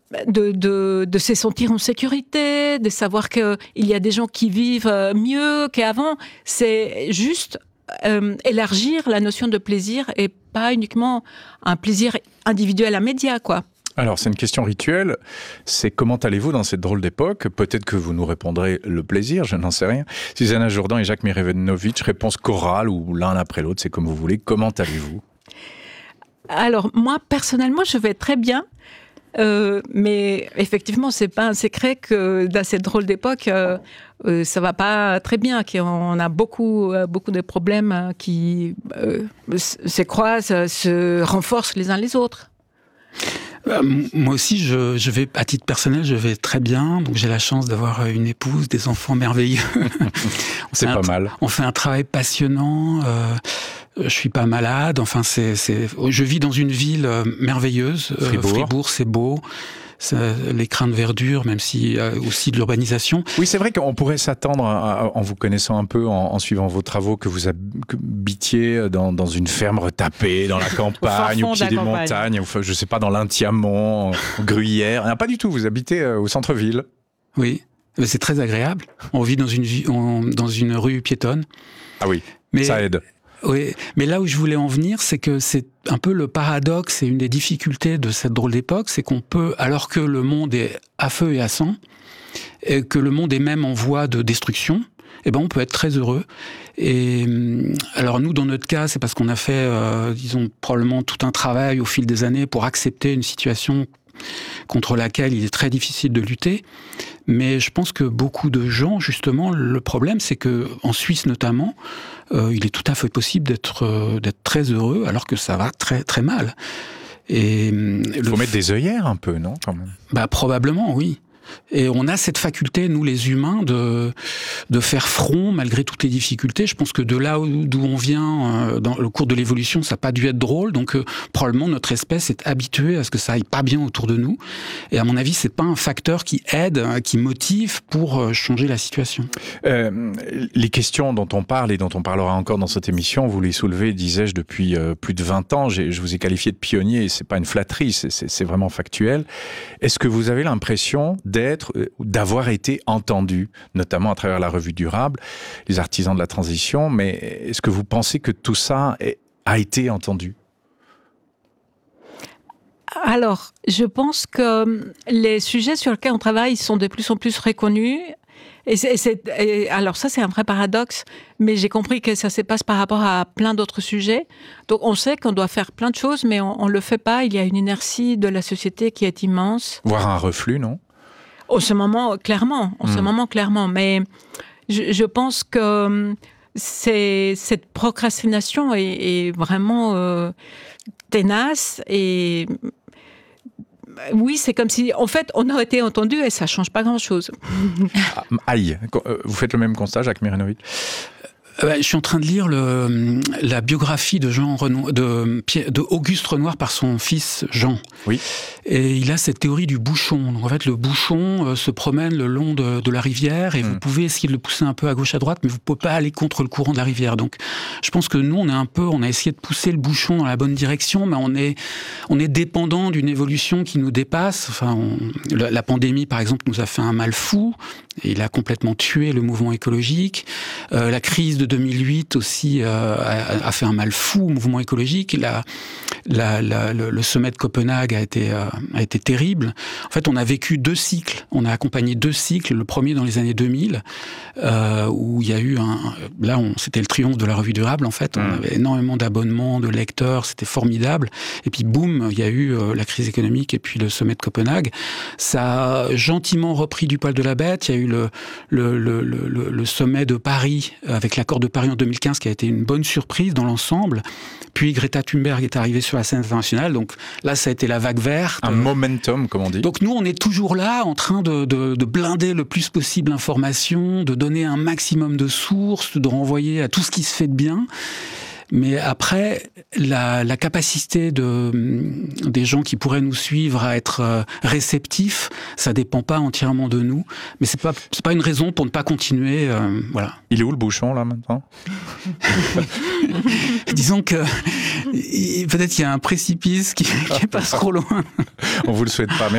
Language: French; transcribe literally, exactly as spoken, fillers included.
de, de, de se sentir en sécurité, de savoir qu'il y a des gens qui vivent mieux qu'avant. C'est juste euh, élargir la notion de plaisir et pas uniquement un plaisir individuel immédiat, quoi. Alors, c'est une question rituelle. C'est comment allez-vous dans cette drôle d'époque ? Peut-être que vous nous répondrez le plaisir, je n'en sais rien. Susanna Jourdan et Jacques Mirevenovic, réponse chorale ou l'un après l'autre, c'est comme vous voulez. Comment allez-vous ? Alors, moi, personnellement, je vais très bien. Euh, mais effectivement, c'est pas un secret que dans cette drôle d'époque, euh, euh, ça va pas très bien. Qu'on a beaucoup, euh, beaucoup de problèmes qui euh, se croisent, se renforcent les uns les autres. Euh, moi aussi, je, je vais, à titre personnel, je vais très bien. Donc, j'ai la chance d'avoir une épouse, des enfants merveilleux. C'est pas un, mal. On fait un travail passionnant. Euh, je suis pas malade. Enfin, c'est, c'est, je vis dans une ville merveilleuse. Fribourg. Euh, Fribourg, c'est beau. C'est l'écrin de verdure, même si euh, aussi de l'urbanisation. Oui, c'est vrai qu'on pourrait s'attendre, à, à, en vous connaissant un peu, en, en suivant vos travaux, que vous habitiez dans, dans une ferme retapée, dans la campagne, au, au pied des campagne. montagnes, ou je sais pas, dans l'Intiamont, en Gruyère. Non, pas du tout, vous habitez euh, au centre-ville. Oui, mais c'est très agréable. On vit dans une, on, dans une rue piétonne. Ah oui, mais, ça aide. Oui, mais là où je voulais en venir, c'est que c'est un peu le paradoxe et une des difficultés de cette drôle d'époque, c'est qu'on peut, alors que le monde est à feu et à sang, et que le monde est même en voie de destruction, eh ben on peut être très heureux. Et alors nous, dans notre cas, c'est parce qu'on a fait, euh, disons, probablement tout un travail au fil des années pour accepter une situation contre laquelle il est très difficile de lutter. Mais je pense que beaucoup de gens, justement, le problème, c'est que en Suisse notamment, euh, il est tout à fait possible d'être euh, d'être très heureux alors que ça va très très mal. Et il faut le... mettre des œillères un peu, non, quand même. Bah probablement, oui. Et on a cette faculté, nous les humains, de de faire front malgré toutes les difficultés. Je pense que de là où, d'où on vient, euh, dans le cours de l'évolution, ça n'a pas dû être drôle. Donc euh, probablement notre espèce est habituée à ce que ça aille pas bien autour de nous. Et à mon avis, c'est pas un facteur qui aide, hein, qui motive pour euh, changer la situation. Euh, les questions dont on parle et dont on parlera encore dans cette émission, vous les soulevez, disais-je, depuis euh, plus de vingt ans. J'ai, je vous ai qualifié de pionnier. Et c'est pas une flatterie, c'est, c'est, c'est vraiment factuel. Est-ce que vous avez l'impression d'être, d'avoir été entendu, notamment à travers la revue Durable, les artisans de la transition, mais est-ce que vous pensez que tout ça est, a été entendu ? Alors, je pense que les sujets sur lesquels on travaille sont de plus en plus reconnus. Et c'est, c'est, et alors ça, c'est un vrai paradoxe, mais j'ai compris que ça se passe par rapport à plein d'autres sujets. Donc on sait qu'on doit faire plein de choses, mais on ne le fait pas. Il y a une inertie de la société qui est immense. Voire un reflux, non ? En ce moment, clairement. En mmh. ce moment, clairement. Mais je, je pense que c'est, cette procrastination est, est vraiment euh, tenace. Et oui, c'est comme si, en fait, on a été entendu et ça ne change pas grand-chose. Ah, aïe. Vous faites le même constat, Jacques Mirevenovic ? Euh, je suis en train de lire le, la biographie de Jean Renoir, de, de Auguste Renoir par son fils Jean. Oui. Et il a cette théorie du bouchon. Donc en fait, le bouchon euh, se promène le long de, de la rivière et mmh. vous pouvez essayer de le pousser un peu à gauche à droite, mais vous pouvez pas aller contre le courant de la rivière. Donc, je pense que nous, on est un peu, on a essayé de pousser le bouchon dans la bonne direction, mais on est, on est dépendant d'une évolution qui nous dépasse. Enfin, on, la, la pandémie, par exemple, nous a fait un mal fou. Et il a complètement tué le mouvement écologique. Euh, la crise de deux mille huit aussi euh, a, a fait un mal fou au mouvement écologique. La, la, la, le, le sommet de Copenhague a été, euh, a été terrible. En fait, on a vécu deux cycles. On a accompagné deux cycles. Le premier dans les années deux mille, euh, où il y a eu un... Là, on, c'était le triomphe de la revue Durable, en fait. On mmh. avait énormément d'abonnements, de lecteurs. C'était formidable. Et puis, boum, il y a eu euh, la crise économique et puis le sommet de Copenhague. Ça a gentiment repris du poil de la bête. Il y a eu Le, le, le, le, le sommet de Paris, avec l'accord de Paris en deux mille quinze, qui a été une bonne surprise dans l'ensemble. Puis Greta Thunberg est arrivée sur la scène internationale, donc là, ça a été la vague verte. Un momentum, comme on dit. Donc nous, on est toujours là, en train de, de, de blinder le plus possible l'information, de donner un maximum de sources, de renvoyer à tout ce qui se fait de bien. Mais après, la, la capacité de, des gens qui pourraient nous suivre à être réceptifs, ça dépend pas entièrement de nous. Mais c'est pas, c'est pas une raison pour ne pas continuer. Euh, voilà. Il est où le bouchon, là, maintenant ? Disons que peut-être qu'il y a un précipice qui, qui est pas trop loin. On vous le souhaite pas.